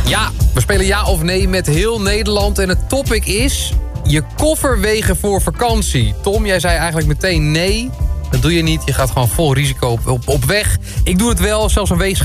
Ja, we spelen ja of nee met heel Nederland. En het topic is je koffer wegen voor vakantie. Tom, jij zei eigenlijk meteen nee. Dat doe je niet. Je gaat gewoon vol risico op weg. Ik doe het wel, zelfs een weegschaal